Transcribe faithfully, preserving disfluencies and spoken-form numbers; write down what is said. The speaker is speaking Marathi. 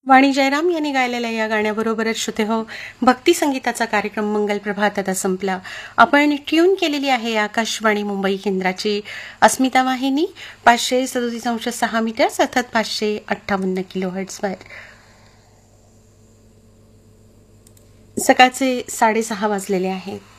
वाणी जयराम यांनी गायलेल्या या गाण्याबरोबरच श्रोते हो, भक्ती संगीताचा कार्यक्रम मंगल प्रभात आता संपला. आपण ट्यून केलेली आहे आकाशवाणी मुंबई केंद्राची अस्मिता वाहिनी पाचशे सदोतीस अंश सहा मीटर अर्थात पाचशे अठ्ठावन्न किलो हर्ट्झवर. सकाळचे साडेसहा वाजलेले आहेत.